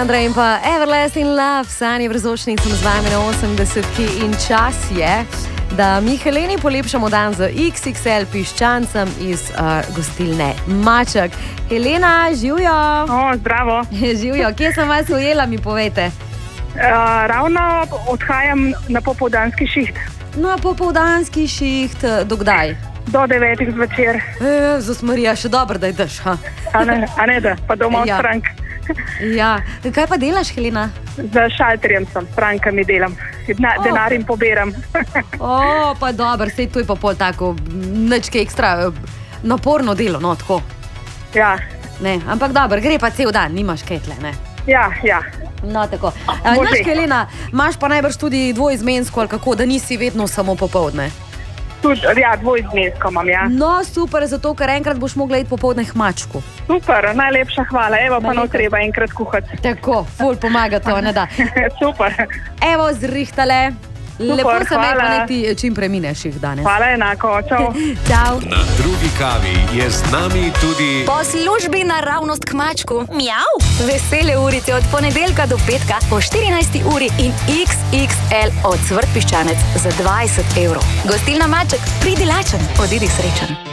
Sandra in pa Everlasting Love, Sanje Brzočnik, sem z vami na 80-ki in čas je, da mi Heleni polepšamo dan z XXL piščancem iz gostilne Maček. Helena, živjo! Zdravo. Živjo, kje sem vas ujela, mi povejte? Ravno odhajam na popoldanski šiht. Na popoldanski šiht, do kdaj? Do 9 zvečer. Zasmarija, še dobro, da je dež, ha? A ne da, pa doma od strank. Ja, kaj pa delaš, Helena? Za šalterjem sem, s strankami delam. Denar jim poberam. Pa dobro, sej to je pa pol tako, ničke ekstra naporno delo, no, tako. Ja. Ne, ampak dobro, gre pa cel dan, nimaš kaj tle, ne? Ja. No, tako. Znaš, Helena, imaš pa najbrž tudi dvoizmensko, ali kako, da nisi vedno samo popoldne? Ja, dvoizmensko imam, ja. No, super, zato, ker enkrat boš mogla iti popoldne k Mačku. Super, najlepša hvala. Evo, pa no treba enkrat kuhati. Tako, ful pomaga to, ne da. Super. Evo, zrihtale. Lepo se me pa ne ti čim premineš jih danes. Hvala enako, čau. Čau. Na drugi kavi je z nami tudi... Po službi naravnost k Mačku. Mjav! Vesele urice od ponedeljka do petka po 14. uri in XXL od Cvrt piščanec za 20 €. Gostilna Maček, pridi lačen, odidi srečen.